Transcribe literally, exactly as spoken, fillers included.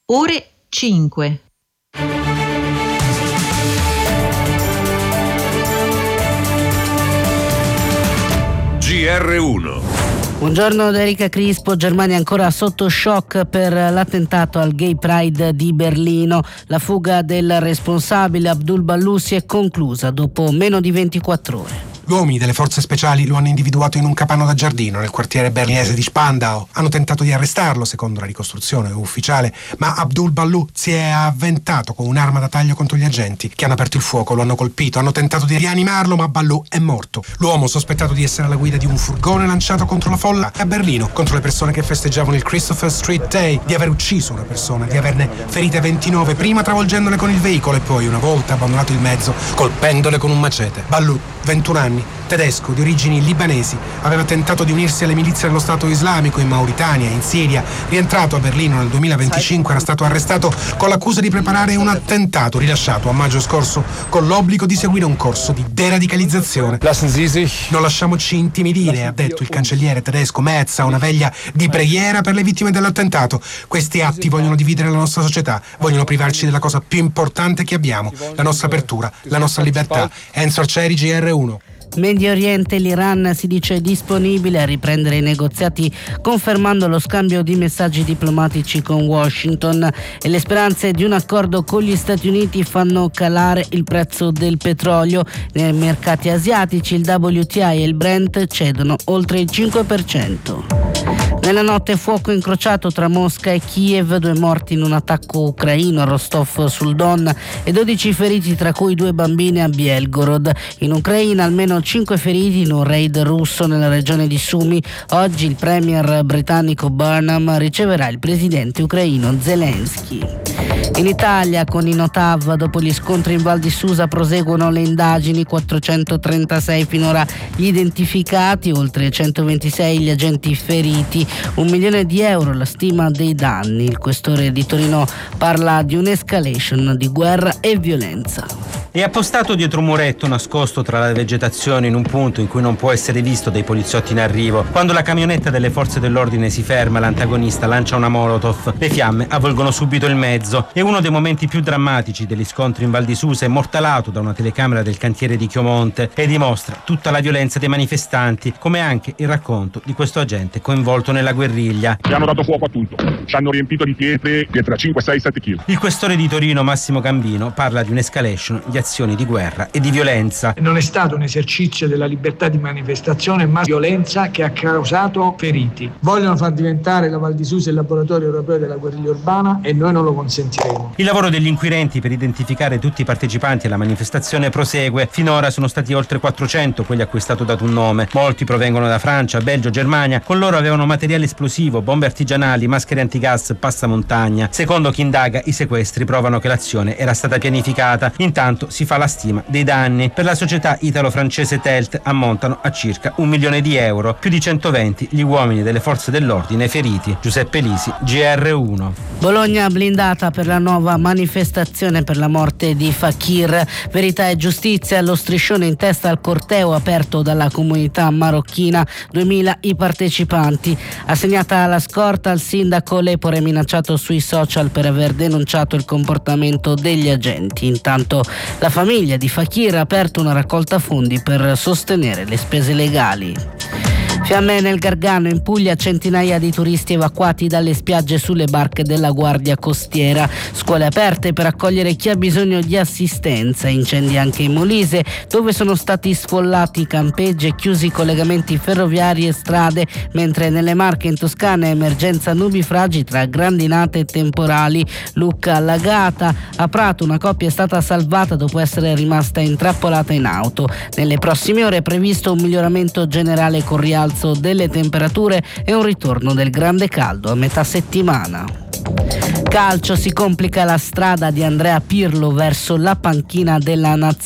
ore cinque. G R uno. Buongiorno da Erika Crispo. Germania ancora sotto shock per l'attentato al Gay Pride di Berlino. La fuga del responsabile Abdul Ballout si è conclusa dopo meno di ventiquattro ore. Gli uomini delle forze speciali lo hanno individuato in un capanno da giardino nel quartiere berlinese di Spandau. Hanno tentato di arrestarlo, secondo la ricostruzione ufficiale, ma Abdul Ballout si è avventato con un'arma da taglio contro gli agenti che hanno aperto il fuoco, lo hanno colpito, hanno tentato di rianimarlo, ma Ballout è morto. L'uomo, sospettato di essere alla guida di un furgone lanciato contro la folla a Berlino, contro le persone che festeggiavano il Christopher Street Day, di aver ucciso una persona, di averne ferite ventinove, prima travolgendole con il veicolo e poi, una volta abbandonato il mezzo, colpendole con un macete. Ballout, ventuno anni, tedesco di origini libanesi, aveva tentato di unirsi alle milizie dello Stato Islamico in Mauritania e in Siria. Rientrato a Berlino nel duemilaventicinque, era stato arrestato con l'accusa di preparare un attentato, rilasciato a maggio scorso con l'obbligo di seguire un corso di deradicalizzazione. Non lasciamoci intimidire, ha detto il cancelliere tedesco Merz a una veglia di preghiera per le vittime dell'attentato. Questi atti vogliono dividere la nostra società, vogliono privarci della cosa più importante che abbiamo, la nostra apertura, la nostra libertà. Enzo Arcieri, G R uno. Medio Oriente, l'Iran si dice disponibile a riprendere i negoziati, confermando lo scambio di messaggi diplomatici con Washington, e le speranze di un accordo con gli Stati Uniti fanno calare il prezzo del petrolio. Nei mercati asiatici il W T I e il Brent cedono oltre il cinque per cento. Nella notte fuoco incrociato tra Mosca e Kiev, due morti in un attacco ucraino a Rostov sul Don e dodici feriti, tra cui due bambini a Belgorod. In Ucraina almeno cinque feriti in un raid russo nella regione di Sumy. Oggi il premier britannico Burnham riceverà il presidente ucraino Zelensky. In Italia, con i Notav, dopo gli scontri in Val di Susa proseguono le indagini, quattrocentotrentasei finora gli identificati, oltre centoventisei gli agenti feriti, un milione di euro la stima dei danni. Il questore di Torino parla di un'escalation di guerra e violenza. È appostato dietro un muretto nascosto tra la vegetazione in un punto in cui non può essere visto dai poliziotti in arrivo. Quando la camionetta delle forze dell'ordine si ferma, l'antagonista lancia una molotov. Le fiamme avvolgono subito il mezzo. È uno dei momenti più drammatici degli scontri in Val di Susa, immortalato da una telecamera del cantiere di Chiomonte, e dimostra tutta la violenza dei manifestanti, come anche il racconto di questo agente coinvolto nella guerriglia. Ci hanno dato fuoco a tutto, ci hanno riempito di pietre, pietre a cinque, sei, sette chili. Il questore di Torino, Massimo Gambino, parla di un'escalation di azioni di guerra e di violenza. Non è stato un esercizio della libertà di manifestazione, ma violenza che ha causato feriti. Vogliono far diventare la Val di Susa il laboratorio europeo della guerriglia urbana e noi non lo consentiremo. Il lavoro degli inquirenti per identificare tutti i partecipanti alla manifestazione prosegue. Finora sono stati oltre quattrocento quelli a cui è stato dato un nome. Molti provengono da Francia, Belgio, Germania. Con loro avevano materiale esplosivo, bombe artigianali, maschere antigas, passamontagna. Secondo chi indaga, i sequestri provano che l'azione era stata pianificata. Intanto si fa la stima dei danni. Per la società italo-francese Telt ammontano a circa un milione di euro. Più di centoventi gli uomini delle forze dell'ordine feriti. Giuseppe Lisi, G R uno. Bologna blindata per la nuova manifestazione per la morte di Fakir. Verità e giustizia, lo striscione in testa al corteo aperto dalla comunità marocchina, duemila i partecipanti. Assegnata la scorta al sindaco, Lepore minacciato sui social per aver denunciato il comportamento degli agenti. Intanto la famiglia di Fakir ha aperto una raccolta fondi per sostenere le spese legali. Fiamme nel Gargano, in Puglia, centinaia di turisti evacuati dalle spiagge sulle barche della Guardia Costiera. Scuole aperte per accogliere chi ha bisogno di assistenza. Incendi anche in Molise, dove sono stati sfollati campeggi e chiusi collegamenti ferroviari e strade, mentre nelle Marche in Toscana è emergenza nubifragi tra grandinate e temporali. Lucca allagata. A Prato una coppia è stata salvata dopo essere rimasta intrappolata in auto. Nelle prossime ore è previsto un miglioramento generale con rialzo delle temperature e un ritorno del grande caldo a metà settimana. Calcio, si complica la strada di Andrea Pirlo verso la panchina della nazionale.